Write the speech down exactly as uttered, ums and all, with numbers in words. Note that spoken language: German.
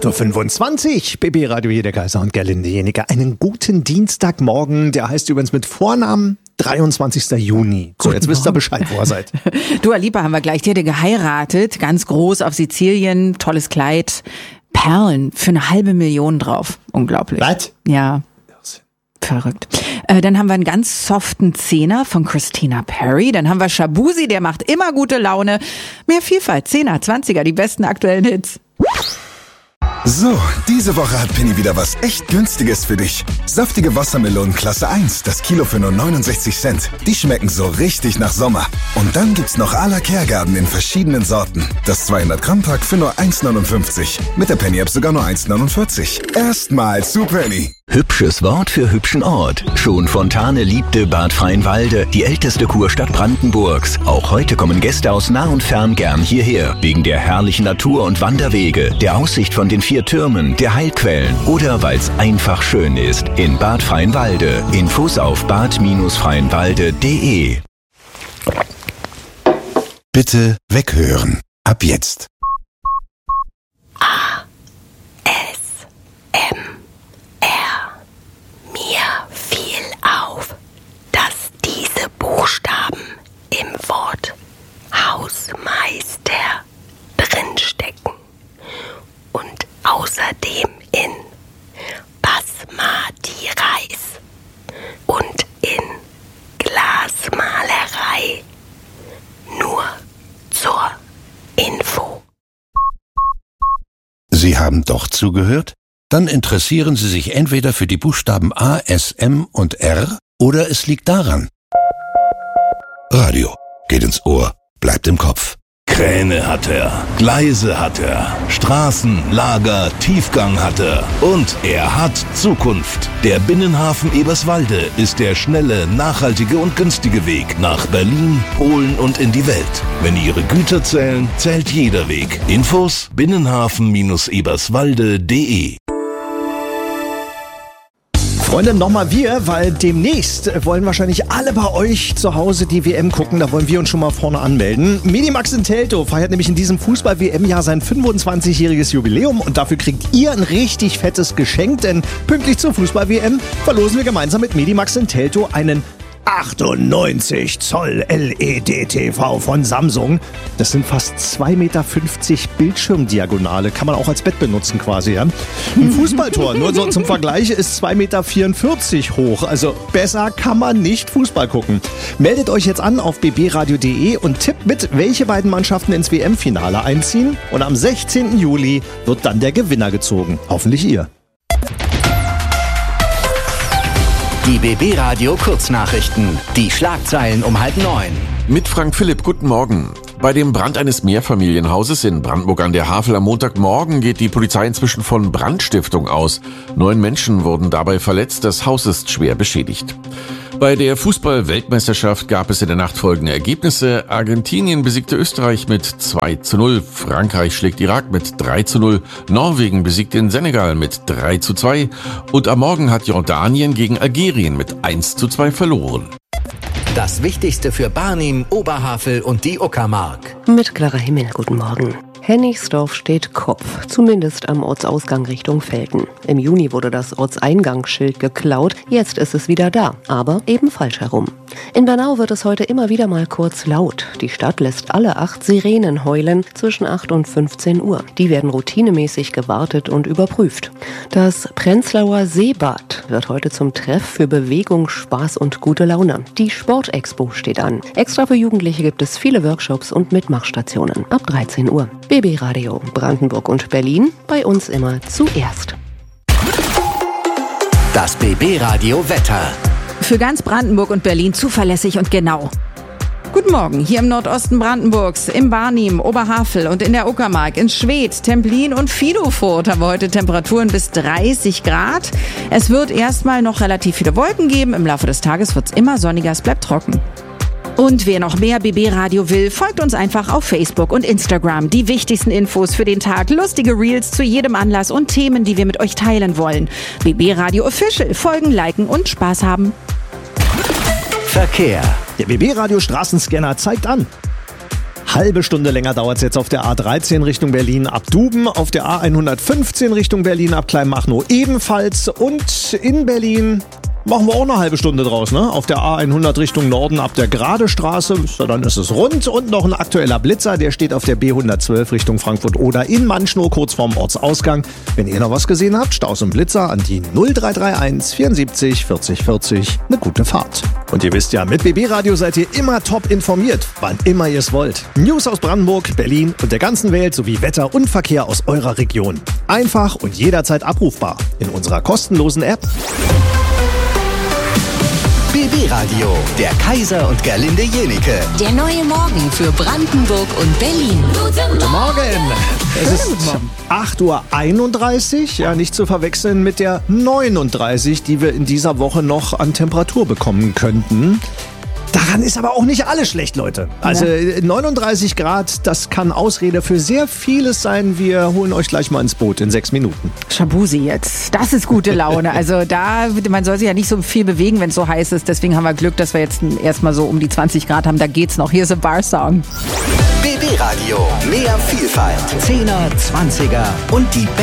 acht Uhr fünfundzwanzig, B B Radio hier, der Kaiser und Gerlinde Jeniker. Einen guten Dienstagmorgen, der heißt übrigens mit Vornamen dreiundzwanzigster Juni. So, jetzt wisst ihr Bescheid, wo ihr seid. Dua Lipa haben wir gleich, die hatte geheiratet, ganz groß auf Sizilien, tolles Kleid, Perlen für eine halbe Million drauf. Unglaublich. Was? Ja. Verrückt. Äh, dann haben wir einen ganz soften Zehner von Christina Perry. Dann haben wir Shabuzi, der macht immer gute Laune. Mehr Vielfalt, Zehner, Zwanziger, die besten aktuellen Hits. So, diese Woche hat Penny wieder was echt Günstiges für dich. Saftige Wassermelonen Klasse eins, das Kilo für nur neunundsechzig Cent. Die schmecken so richtig nach Sommer. Und dann gibt's noch à la Kehrgarten in verschiedenen Sorten. Das zweihundert Gramm Pack für nur eins neunundfünfzig. Mit der Penny App sogar nur eins neunundvierzig. Erstmal zu Penny. Hübsches Wort für hübschen Ort. Schon Fontane liebte Bad Freienwalde, die älteste Kurstadt Brandenburgs. Auch heute kommen Gäste aus nah und fern gern hierher. Wegen der herrlichen Natur und Wanderwege, der Aussicht von den vier Türmen, der Heilquellen oder weil es einfach schön ist. In Bad Freienwalde. Infos auf bad freienwalde punkt de. Bitte weghören. Ab jetzt. A. S. M. Mir fiel auf, dass diese Buchstaben im Wort Hausmeister drinstecken und außerdem in Basmati Reis und in Glasmalerei. Nur zur Info. Sie haben doch zugehört? Dann interessieren Sie sich entweder für die Buchstaben A, S, M und R oder es liegt daran. Radio geht ins Ohr, bleibt im Kopf. Kräne hat er, Gleise hat er, Straßen, Lager, Tiefgang hat er und er hat Zukunft. Der Binnenhafen Eberswalde ist der schnelle, nachhaltige und günstige Weg nach Berlin, Polen und in die Welt. Wenn Ihre Güter zählen, zählt jeder Weg. Infos binnenhafen eberswalde punkt de. Freunde, nochmal wir, weil demnächst wollen wahrscheinlich alle bei euch zu Hause die W M gucken. Da wollen wir uns schon mal vorne anmelden. Medimax in Teltow feiert nämlich in diesem Fußball-W M-Jahr sein fünfundzwanzigjähriges Jubiläum und dafür kriegt ihr ein richtig fettes Geschenk, denn pünktlich zur Fußball-W M verlosen wir gemeinsam mit Medimax in Teltow einen achtundneunzig Zoll L E D-T V von Samsung. Das sind fast zwei Meter fünfzig Bildschirmdiagonale. Kann man auch als Bett benutzen quasi, ja. Ein Fußballtor, nur so zum Vergleich, ist zwei Meter vierundvierzig hoch. Also besser kann man nicht Fußball gucken. Meldet euch jetzt an auf b b radio punkt de und tippt mit, welche beiden Mannschaften ins W M-Finale einziehen. Und am sechzehnten Juli wird dann der Gewinner gezogen. Hoffentlich ihr. Die B B Radio Kurznachrichten. Die Schlagzeilen um halb neun. Mit Frank Philipp, guten Morgen. Bei dem Brand eines Mehrfamilienhauses in Brandenburg an der Havel am Montagmorgen geht die Polizei inzwischen von Brandstiftung aus. Neun Menschen wurden dabei verletzt, das Haus ist schwer beschädigt. Bei der Fußball-Weltmeisterschaft gab es in der Nacht folgende Ergebnisse. Argentinien besiegte Österreich mit zwei zu null, Frankreich schlägt Irak mit drei zu null, Norwegen besiegt den Senegal mit drei zu zwei und am Morgen hat Jordanien gegen Algerien mit eins zu zwei verloren. Das Wichtigste für Barnim, Oberhavel und die Uckermark. Mit klarer Himmel, guten Morgen. Hennigsdorf steht Kopf, zumindest am Ortsausgang Richtung Velten. Im Juni wurde das Ortseingangsschild geklaut, jetzt ist es wieder da, aber eben falsch herum. In Bernau wird es heute immer wieder mal kurz laut. Die Stadt lässt alle acht Sirenen heulen zwischen acht und fünfzehn Uhr. Die werden routinemäßig gewartet und überprüft. Das Prenzlauer Seebad wird heute zum Treff für Bewegung, Spaß und gute Laune. Die Sportexpo steht an. Extra für Jugendliche gibt es viele Workshops und Mitmachstationen ab dreizehn Uhr. B B Radio Brandenburg und Berlin, bei uns immer zuerst. Das B B Radio Wetter. Für ganz Brandenburg und Berlin zuverlässig und genau. Guten Morgen, hier im Nordosten Brandenburgs, im Barnim, Oberhavel und in der Uckermark, in Schwedt, Templin und Fidofoth haben wir heute Temperaturen bis dreißig Grad. Es wird erstmal noch relativ viele Wolken geben, im Laufe des Tages wird es immer sonniger, es bleibt trocken. Und wer noch mehr B B Radio will, folgt uns einfach auf Facebook und Instagram. Die wichtigsten Infos für den Tag, lustige Reels zu jedem Anlass und Themen, die wir mit euch teilen wollen. B B Radio Official, folgen, liken und Spaß haben. Verkehr. Der B B Radio Straßenscanner zeigt an. Halbe Stunde länger dauert es jetzt auf der A dreizehn Richtung Berlin ab Duben, auf der A hundertfünfzehn Richtung Berlin ab Kleinmachnow ebenfalls und in Berlin machen wir auch eine halbe Stunde draus, ne? Auf der A hundert Richtung Norden ab der Gradestraße, dann ist es rund und noch ein aktueller Blitzer, der steht auf der B hundertzwölf Richtung Frankfurt-Oder in Manschnow, kurz vorm Ortsausgang. Wenn ihr noch was gesehen habt, Staus und Blitzer an die null drei drei eins vierundsiebzig vierzig vierzig. Eine gute Fahrt. Und ihr wisst ja, mit B B Radio seid ihr immer top informiert, wann immer ihr es wollt. News aus Brandenburg, Berlin und der ganzen Welt sowie Wetter und Verkehr aus eurer Region. Einfach und jederzeit abrufbar in unserer kostenlosen App. B B Radio, der Kaiser und Gerlinde Jenike. Der neue Morgen für Brandenburg und Berlin. Guten Morgen. Es ist acht Uhr einunddreißig, ja, nicht zu verwechseln mit der neununddreißig, die wir in dieser Woche noch an Temperatur bekommen könnten. Daran ist aber auch nicht alles schlecht, Leute. Also ja. neununddreißig Grad, das kann Ausrede für sehr vieles sein. Wir holen euch gleich mal ins Boot in sechs Minuten. Shabuzi jetzt, das ist gute Laune. Also da, man soll sich ja nicht so viel bewegen, wenn es so heiß ist. Deswegen haben wir Glück, dass wir jetzt erstmal so um die zwanzig Grad haben. Da geht's noch. Hier ist ein Bar-Song. B B Radio, mehr Vielfalt. Zehner, Zwanziger und die